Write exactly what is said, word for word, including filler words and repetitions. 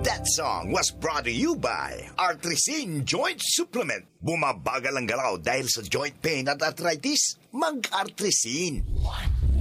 That song was brought to you by Artresin Joint Supplement. Bumabagal ang galaw dahil sa joint pain at arthritis? Mag-Artresin.